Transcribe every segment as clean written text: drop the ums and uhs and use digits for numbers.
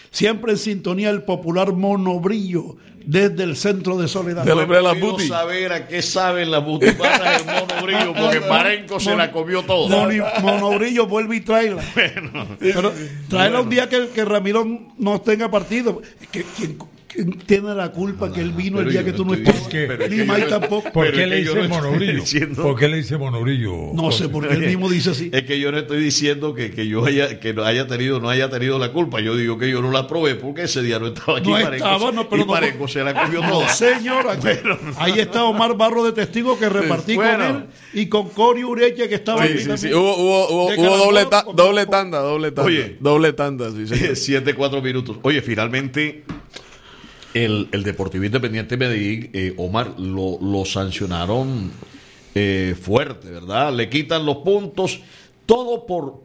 Siempre en sintonía el popular Monobrillo desde el centro de Soledad. De hombre de las Quiero buti. saber a qué saben las butipatas del Monobrillo, porque Marenco se la comió toda. Monobrillo, vuelve y tráela. Pero tráela un día que Ramiro no tenga partido. ¿Quién tiene la culpa que él vino el día que tú no estabas? Ni Mike tampoco. ¿Por Pero qué es le que yo dice no estoy Monobrillo? diciendo- ¿Por qué le dice Monobrillo? No sé, porque él mismo dice así. Es que yo no estoy diciendo que no haya tenido la culpa. Yo digo que yo no la probé porque ese día no estaba aquí. No Marenco, estaba, no, pero y no- Marenco se la comió No, toda. señor. Ahí está Omar Barro de testigo que repartí Bueno. con él y con Cory Ureche que estaba Sí, aquí sí, también. sí. Hubo De Caracol, doble tanda. Oye. Doble tanda, sí, señor. 7-4 minutos. Oye, finalmente el Deportivo Independiente Medellín, Omar, lo sancionaron fuerte, ¿verdad? Le quitan los puntos, todo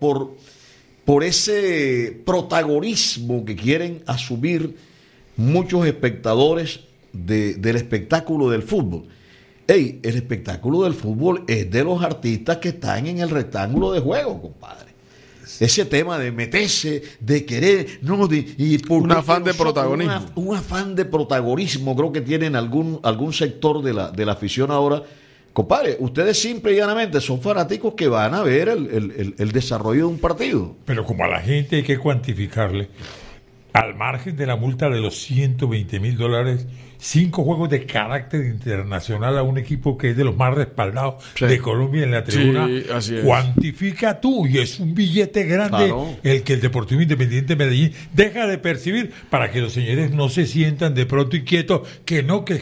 por ese protagonismo que quieren asumir muchos espectadores del espectáculo del fútbol. El espectáculo del fútbol es de los artistas que están en el rectángulo de juego, compadre. Ese tema de meterse, de querer, Un afán de protagonismo. Un afán de protagonismo, creo que tienen algún sector de la afición ahora. Compadre, ustedes simple y llanamente son fanáticos que van a ver el desarrollo de un partido. Pero como a la gente hay que cuantificarle, al margen de la multa de los $120,000, 5 juegos de carácter internacional a un equipo que es de los más respaldados de Colombia en la tribuna, Sí, así es. cuantifica tú, y es un billete grande Claro. el que el Deportivo Independiente de Medellín deja de percibir, para que los señores no se sientan de pronto inquietos, que es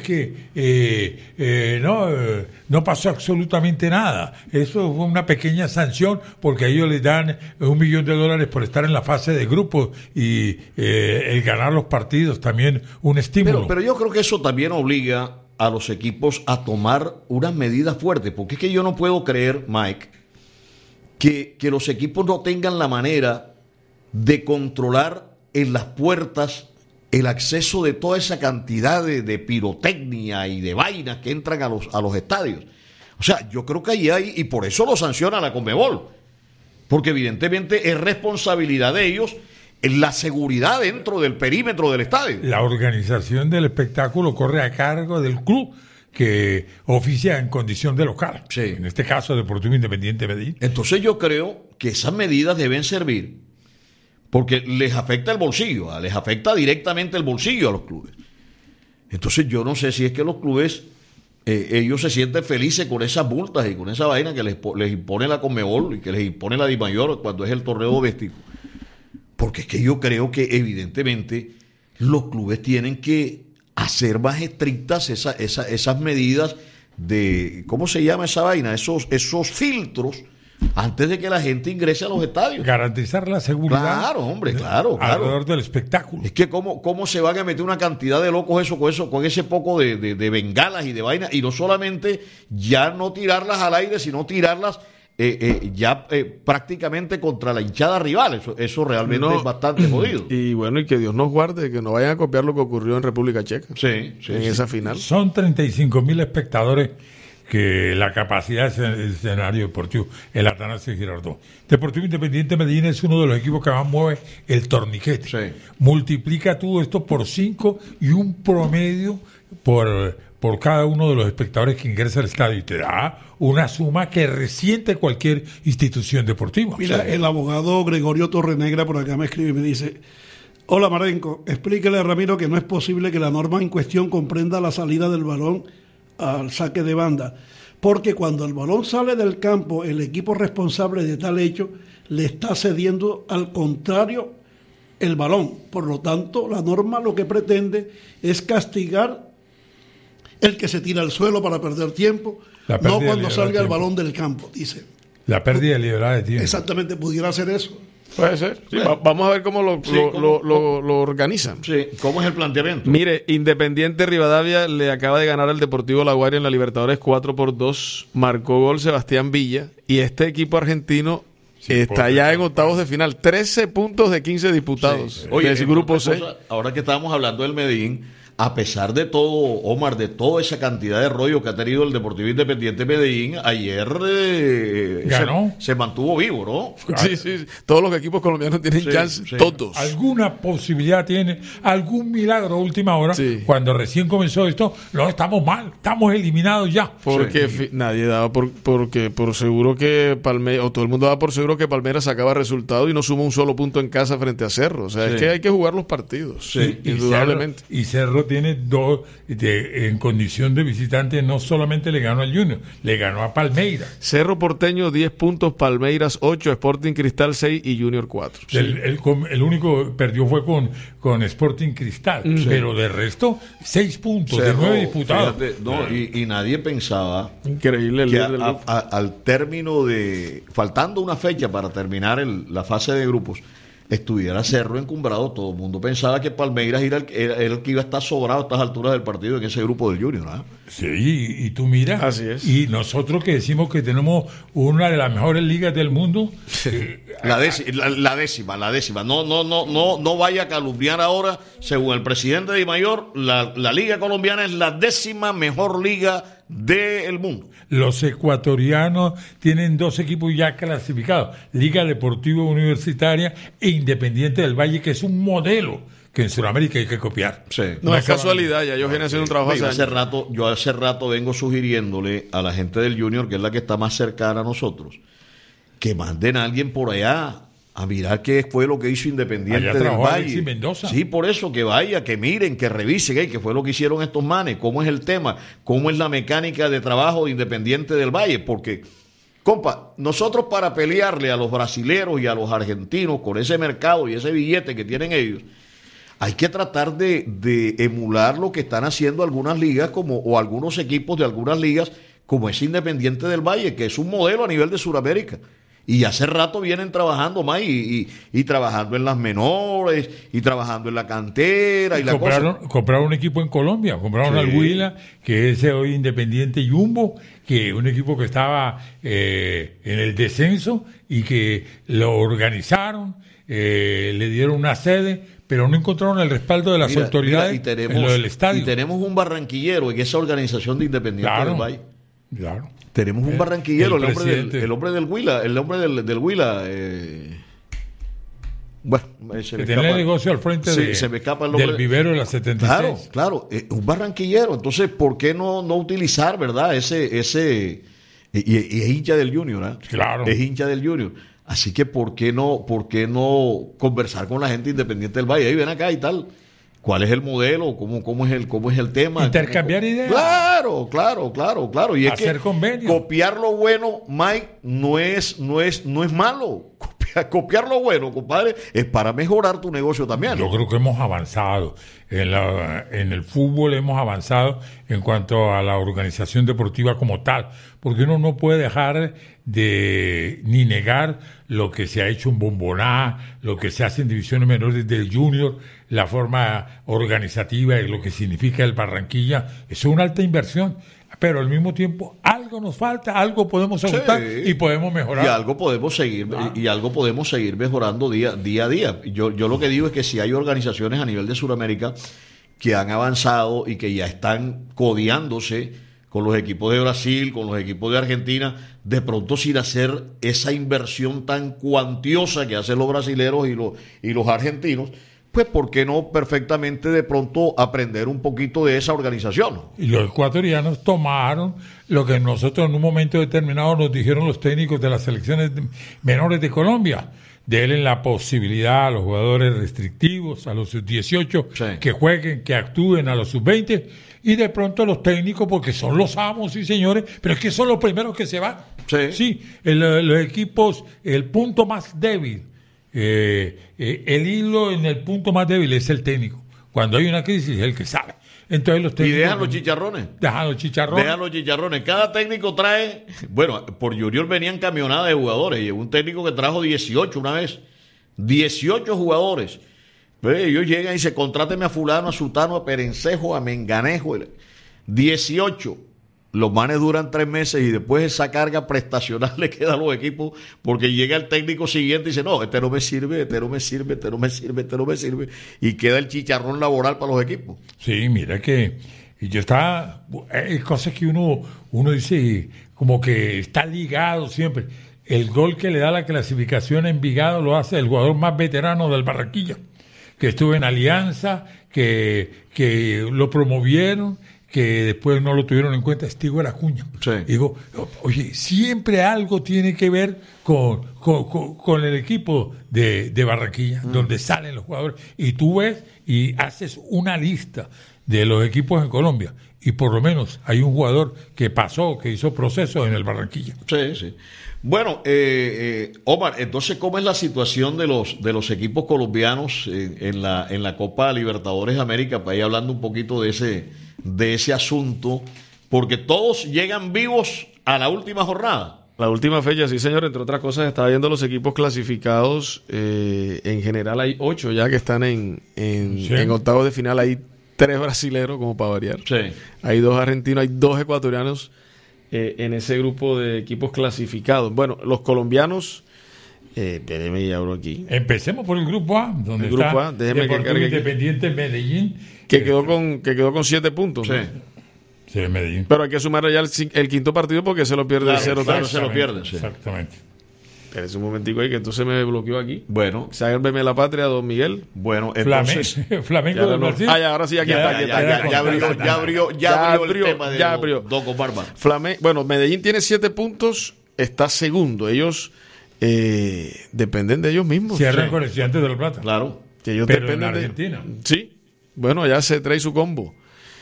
que no pasó absolutamente nada. Eso fue una pequeña sanción porque a ellos les dan $1 millón por estar en la fase de grupos y el ganar los partidos también un estímulo. Pero yo creo que eso también obliga a los equipos a tomar unas medidas fuertes, porque es que yo no puedo creer, Mike, que los equipos no tengan la manera de controlar en las puertas el acceso de toda esa cantidad de pirotecnia y de vainas que entran a los estadios. O sea, yo creo que ahí hay, y por eso lo sanciona la Conmebol, porque evidentemente es responsabilidad de ellos la seguridad dentro del perímetro del estadio. La organización del espectáculo corre a cargo del club que oficia en condición de local. Sí. En este caso, Deportivo Independiente Medellín. Entonces yo creo que esas medidas deben servir porque les afecta el bolsillo, les afecta directamente el bolsillo a los clubes. Entonces yo no sé si es que los clubes, ellos se sienten felices con esas multas y con esa vaina que les impone la Conmebol y que les impone la DIMAYOR cuando es el torneo doméstico. Porque es que yo creo que evidentemente los clubes tienen que hacer más estrictas esas medidas de, ¿cómo se llama esa vaina? Esos filtros antes de que la gente ingrese a los estadios. Garantizar la seguridad. Claro, hombre, claro. Alrededor del espectáculo. Es que cómo se van a meter una cantidad de locos con ese poco de bengalas y de vainas, y no solamente ya no tirarlas al aire, sino tirarlas prácticamente contra la hinchada rival. Eso realmente es bastante jodido. Y bueno, y que Dios nos guarde, que no vayan a copiar lo que ocurrió en República Checa. Sí, en esa final. Son 35,000 espectadores que la capacidad del escenario deportivo, el Atanasio Girardot. Deportivo Independiente Medellín es uno de los equipos que más mueve el torniquete. Sí. Multiplica todo esto por 5 y un promedio por cada uno de los espectadores que ingresa al estadio, y te da una suma que resiente cualquier institución deportiva. Mira, el abogado Gregorio Torrenegra por acá me escribe y me dice: hola Marenco, explíquele a Ramiro que no es posible que la norma en cuestión comprenda la salida del balón al saque de banda, porque cuando el balón sale del campo, el equipo responsable de tal hecho le está cediendo al contrario el balón. Por lo tanto, la norma lo que pretende es castigar el que se tira al suelo para perder tiempo, no cuando salga el balón del campo, dice. La pérdida de libertad de tiempo. Exactamente, pudiera ser eso. Puede ser. Sí, vamos a ver cómo lo organizan. Sí, ¿cómo es el planteamiento? Mire, Independiente Rivadavia le acaba de ganar al Deportivo La Guaira en la Libertadores 4-2. Marcó gol Sebastián Villa. Y este equipo argentino está ya en octavos de final. 13 puntos de 15 disputados. Sí. Oye, del grupo C. Ahora que estábamos hablando del Medellín, a pesar de todo, Omar, de toda esa cantidad de rollo que ha tenido el Deportivo Independiente Medellín, ayer ganó. Se mantuvo vivo, ¿no? Sí. Todos los equipos colombianos tienen chance, todos. Alguna posibilidad tiene, algún milagro a última hora. Sí. Cuando recién comenzó esto, no, estamos mal, estamos eliminados ya. Porque nadie daba por seguro que Palmeiras, o todo el mundo daba por seguro que Palmeiras sacaba resultado y no suma un solo punto en casa frente a Cerro. O sea, es que hay que jugar los partidos, indudablemente. Y Cerro tiene dos, en condición de visitante, no solamente le ganó al Junior, le ganó a Palmeiras. Cerro Porteño 10 puntos, Palmeiras 8, Sporting Cristal 6 y Junior 4. El único que perdió fue con Sporting Cristal, pero de resto 6 puntos de 9 disputados. Fíjate, y nadie pensaba Increíble el que líder del grupo. al término de, faltando una fecha para terminar la fase de grupos, estuviera Cerro encumbrado. Todo el mundo pensaba que Palmeiras era el que iba a estar sobrado a estas alturas del partido en ese grupo del Junior, ¿no? Sí, y tú miras, así es. Y nosotros que decimos que tenemos una de las mejores ligas del mundo, la décima. No vaya a calumniar ahora. Según el presidente de Mayor, la liga colombiana es la 10ª mejor liga del mundo. Los ecuatorianos tienen 2 equipos ya clasificados, Liga Deportiva Universitaria e Independiente del Valle, que es un modelo que en Sudamérica hay que copiar. Sí. No es casualidad, ya ellos vienen haciendo un trabajo hace años. Yo hace rato vengo sugiriéndole a la gente del Junior, que es la que está más cercana a nosotros, que manden a alguien por allá a mirar qué fue lo que hizo Independiente allá del trabajó Valle. Alexis Mendoza. Sí, por eso, que vaya, que miren, que revisen qué fue lo que hicieron estos manes, cómo es el tema, cómo es la mecánica de trabajo de Independiente del Valle, porque, compa, nosotros para pelearle a los brasileros y a los argentinos con ese mercado y ese billete que tienen ellos, hay que tratar de emular lo que están haciendo algunas ligas o algunos equipos de algunas ligas, como es Independiente del Valle, que es un modelo a nivel de Sudamérica. Y hace rato vienen trabajando más y trabajando en las menores y trabajando en la cantera y la cosa. Compraron un equipo en Colombia, compraron al Huila, que es hoy Independiente Jumbo, que un equipo que estaba en el descenso y que lo organizaron, le dieron una sede, pero no encontraron el respaldo de las autoridades en lo del estadio. Y tenemos un barranquillero en esa organización de Independiente del Valle. Claro. Tenemos un barranquillero, el hombre del Huila, del Huila. Bueno, se me tiene el negocio al frente se me escapa el nombre del vivero de la 76. Claro, un barranquillero. Entonces, ¿por qué no utilizar, verdad? Y es hincha del Junior, ¿eh? Claro. Es hincha del Junior. Así que, ¿por qué no conversar con la gente Independiente del Valle? Ahí ven acá y tal. ¿Cuál es el modelo? ¿Cómo es el tema? Intercambiar ideas. Claro. Y es hacer que convenios. Copiar lo bueno, Mike, no es malo. Copiar lo bueno, compadre, es para mejorar tu negocio también. Yo creo que hemos avanzado. En el fútbol hemos avanzado en cuanto a la organización deportiva como tal, porque uno no puede dejar ni negar lo que se ha hecho en Bomboná, lo que se hace en divisiones menores del Junior, la forma organizativa y lo que significa el Barranquilla. Es una alta inversión, pero al mismo tiempo algo nos falta, algo podemos ajustar y podemos mejorar. Y algo podemos seguir mejorando día a día. Yo lo que digo es que si hay organizaciones a nivel de Sudamérica que han avanzado y que ya están codeándose con los equipos de Brasil, con los equipos de Argentina, de pronto sin hacer esa inversión tan cuantiosa que hacen los brasileros y los argentinos, pues ¿por qué no perfectamente de pronto aprender un poquito de esa organización? Y los ecuatorianos tomaron lo que nosotros en un momento determinado nos dijeron los técnicos de las selecciones menores de Colombia. Denle la posibilidad a los jugadores restrictivos, a los sub-18, que jueguen, que actúen, a los sub-20, y de pronto los técnicos, porque son los amos y señores, pero es que son los primeros que se van. Sí, los equipos, el punto más débil, el hilo en el punto más débil es el técnico. Cuando hay una crisis es el que sabe. Entonces los técnicos, y dejan los chicharrones. Dejan los chicharrones. Cada técnico trae, bueno, por Junior venían camionadas de jugadores. Y un técnico que trajo 18 una vez. 18 jugadores. Ellos llegan y dicen, contráteme a fulano, a sutano, a perencejo, a menganejo. 18. los manes duran 3 meses y después esa carga prestacional le queda a los equipos porque llega el técnico siguiente y dice, no, este no me sirve, este no me sirve, este no me sirve, este no me sirve, y queda el chicharrón laboral para los equipos. Sí, mira que yo estaba, hay cosas que uno dice como que está ligado siempre. El gol que le da la clasificación a Envigado lo hace el jugador más veterano del Barranquilla, que estuvo en Alianza, que lo promovieron, que después no lo tuvieron en cuenta, Estígo Acuña. Sí. Digo, oye, siempre algo tiene que ver con el equipo de Barranquilla, donde salen los jugadores. Y tú ves y haces una lista de los equipos en Colombia, y por lo menos hay un jugador que hizo proceso en el Barranquilla. Sí, sí. Bueno, Omar, entonces, ¿cómo es la situación de los equipos colombianos en la Copa Libertadores de América? Para ir hablando un poquito de ese asunto, porque todos llegan vivos a la última jornada. La última fecha, sí señor, entre otras cosas, estaba viendo los equipos clasificados, en general hay 8 ya que están en octavos de final, hay 3 brasileros como para variar, Sí. hay 2 argentinos, hay 2 ecuatorianos en ese grupo de equipos clasificados. Bueno, los colombianos, déjeme ya abro aquí. Empecemos por el grupo A, donde El grupo está A, déjeme que Deportivo cargue aquí. Independiente Medellín, Que quedó con 7 puntos. Sí. ¿no? Sí, Medellín. Pero hay que sumarle ya el quinto partido porque se lo pierde Claro, el 0-3. claro, se lo pierden, sí. Exactamente. Espérese un momentico ahí que entonces me bloqueó aquí. Bueno, Sálveme la patria, don Miguel. entonces... Flamengo Ya de no. Brasil. Ahora sí, aquí está. Ya abrió el tema de ya abrió. Don Barba. Bueno, Medellín tiene 7 puntos, está segundo. Ellos dependen de ellos mismos. Cierran con Estudiantes de La Plata. Claro. Que ellos Pero dependen en Argentina. Sí. Bueno, ya se trae su combo.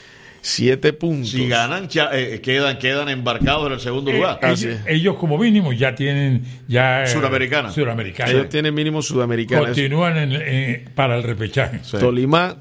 7 puntos. Si ganan, quedan embarcados en el segundo lugar. Así Ellos, es. ellos como mínimo ya tienen Suramericana. Ellos tienen mínimo sudamericano. Continúan para el repechaje. Sí. Tolima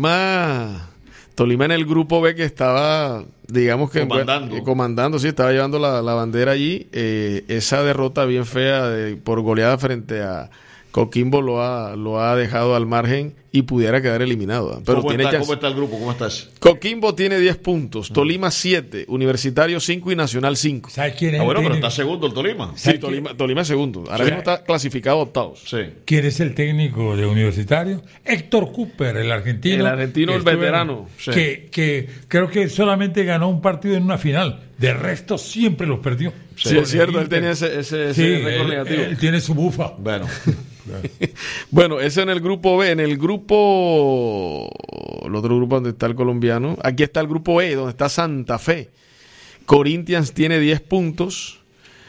en el grupo B que estaba, digamos que comandando, sí, estaba llevando la bandera allí. Esa derrota bien fea por goleada frente a Coquimbo lo ha dejado al margen y pudiera quedar eliminado. Pero ¿Cómo tiene está el grupo? ¿Cómo estás? Coquimbo tiene 10 puntos, Tolima 7, Universitario 5 y Nacional 5. ¿Sabes quién es Bueno, el pero técnico? está segundo el Tolima. Sí, Tolima es segundo. Ahora mismo está clasificado octavos. Sí. ¿Quién es el técnico de Universitario? Héctor Cooper, el argentino. El argentino, que el estuvo veterano. Sí. Que creo que solamente ganó un partido en una final. De resto siempre los perdió. Sí, es cierto, él tenía ese Sí, récord negativo. él tiene su bufa. Bueno, Bueno, eso en el grupo B. En el grupo... El otro grupo donde está el colombiano. Aquí está el grupo E, donde está Santa Fe. Corinthians tiene 10 puntos.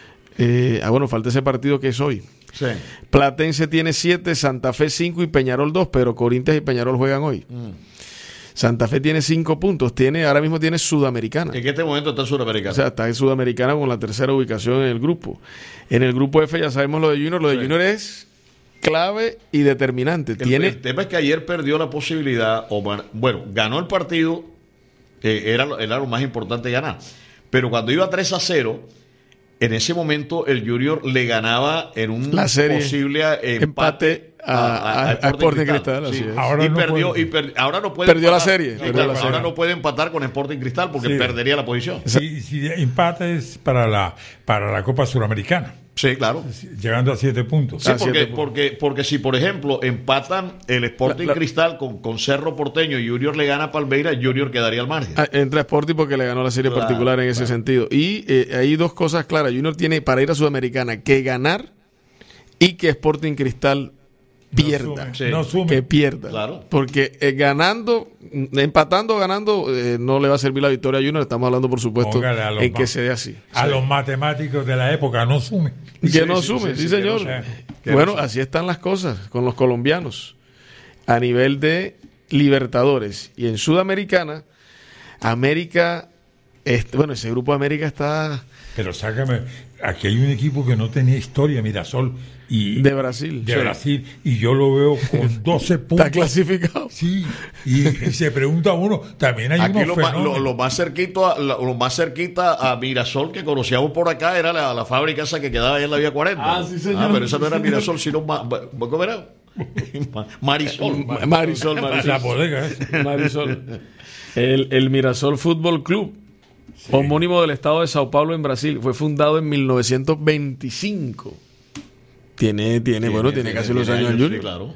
Bueno, falta ese partido que es hoy. sí. Platense tiene 7, Santa Fe 5 y Peñarol 2, pero Corinthians y Peñarol juegan hoy. Santa Fe tiene 5 puntos. Ahora mismo tiene Sudamericana. En este momento está el Suramericano. O sea, está en Sudamericana con la tercera ubicación en el grupo. En el grupo F ya sabemos lo de Junior. Lo de Junior es clave y determinante. El tema es que ayer perdió la posibilidad, bueno, ganó el partido, era lo más importante ganar, pero cuando iba 3-0, en ese momento el Junior le ganaba en un posible empate a Sporting Cristal. Así Sí. es. Ahora no Ahora no puede Perdió la empatar. serie, Sí, perdió claro, la serie. ahora no puede empatar con Sporting Cristal porque Sí. perdería la posición. Si empata es para la Copa Suramericana, Sí, claro. llegando a 7 puntos. Sí, Ah, siete porque si, por ejemplo, empatan el Sporting Cristal con Cerro Porteño y Junior le gana a Palmeiras, Junior quedaría al margen. Entra Sporting porque le ganó la serie Claro, particular en ese sentido. Y hay dos cosas claras. Junior tiene para ir a Sudamericana que ganar y que Sporting Cristal pierda. Sí. No sume. Que pierda. Claro. Porque empatando o ganando, no le va a servir la victoria a Junior. Estamos hablando, por supuesto, Póngale a los en que se dé así. A los matemáticos de la época no sume. Que no asume, sí, señor. que no sea. Bueno, así están las cosas con los colombianos. A nivel de Libertadores y en Sudamericana, América, bueno, ese grupo de América está Pero sácame, aquí hay un equipo que no tenía historia, Mirasol, y de Brasil. de Sí. Brasil, y yo lo veo con 12 puntos. Está clasificado. Sí, y se pregunta uno, también hay Aquí unos lo fenómenos. más cerquita a Mirasol que conocíamos por acá era la fábrica esa que quedaba allá en la vía 40. Ah, sí, señor. Pero esa no era Mirasol, sino ¿cómo era? Marisol. Marisol. La bodega esa. Marisol. El Mirasol Fútbol Club. homónimo del estado de Sao Paulo en Brasil. Fue fundado en 1925. Tiene casi los años Junior. Sí, claro.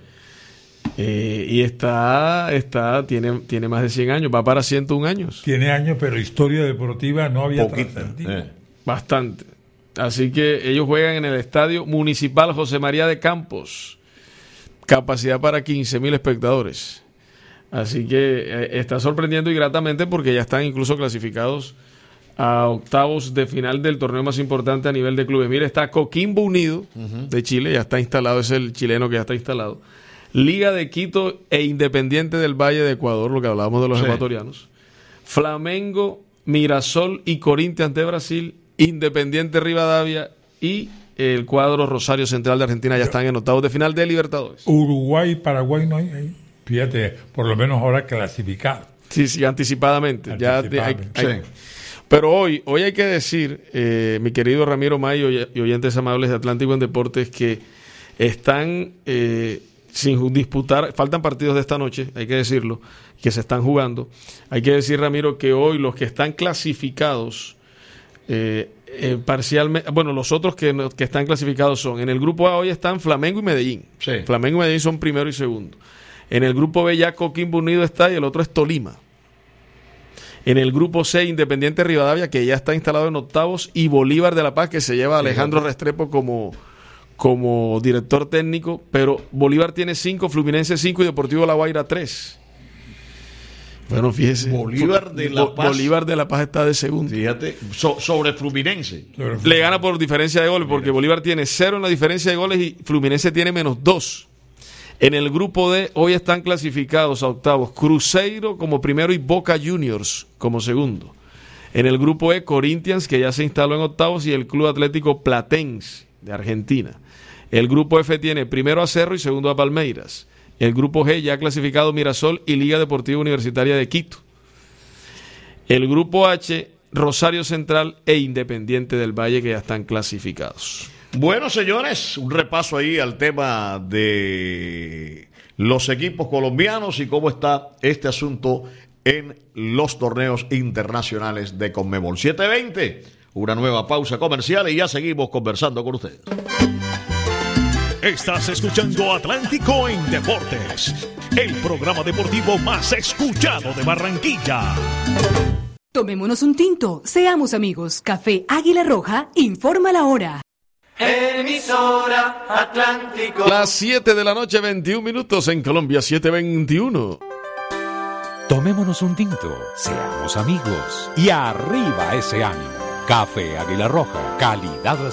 Y tiene más de 100 años, va para 101 años. Tiene años, pero historia deportiva no había Poquita. trascendido. Bastante. Así que ellos juegan en el Estadio Municipal José María de Campos. Capacidad para 15,000 espectadores. Así que está sorprendiendo y gratamente porque ya están incluso clasificados a octavos de final del torneo más importante a nivel de clubes. Mira, está Coquimbo Unido de Chile, ya está instalado, es el chileno que ya está instalado. Liga de Quito e Independiente del Valle de Ecuador, lo que hablábamos de los ecuatorianos. Flamengo, Mirasol y Corinthians de Brasil, Independiente Rivadavia y el cuadro Rosario Central de Argentina ya están en octavos de final de Libertadores. Uruguay y Paraguay no hay ahí. Fíjate, por lo menos ahora clasificado. Sí, anticipadamente. Sí. Pero hoy hay que decir, mi querido Ramiro Mayo y oyentes amables de Atlántico en Deportes, que están sin disputar, faltan partidos de esta noche, hay que decirlo, que se están jugando. Hay que decir, Ramiro, que hoy los que están clasificados parcialmente, bueno, los otros que están clasificados son, en el grupo A hoy están Flamengo y Medellín. Sí. Flamengo y Medellín son primero y segundo. En el grupo B ya Coquimbo Unido está y el otro es Tolima. En el grupo C, Independiente Rivadavia, que ya está instalado en octavos, y Bolívar de La Paz, que se lleva a Alejandro Restrepo como director técnico, pero Bolívar tiene 5, Fluminense 5 y Deportivo La Guaira 3. Bueno, fíjese. Bolívar de La Paz está de segundo. Fíjate, sobre Fluminense. Le gana por diferencia de goles, porque Bolívar tiene 0 en la diferencia de goles y Fluminense tiene -2. En el grupo D, hoy están clasificados a octavos Cruzeiro como primero y Boca Juniors como segundo. En el grupo E, Corinthians, que ya se instaló en octavos, y el Club Atlético Platense de Argentina. El grupo F tiene primero a Cerro y segundo a Palmeiras. El grupo G ya ha clasificado Mirasol y Liga Deportiva Universitaria de Quito. El grupo H, Rosario Central e Independiente del Valle, que ya están clasificados. Bueno, señores, un repaso ahí al tema de los equipos colombianos y cómo está este asunto en los torneos internacionales de Conmebol. 7:20, una nueva pausa comercial y ya seguimos conversando con ustedes. Estás escuchando Atlántico en Deportes, el programa deportivo más escuchado de Barranquilla. Tomémonos un tinto, seamos amigos. Café Águila Roja informa la hora. Emisora Atlántico. Las 7 de la noche, 21 minutos en Colombia, 7:21. Tomémonos un tinto, seamos amigos y arriba ese ánimo. Café Águila Roja, calidad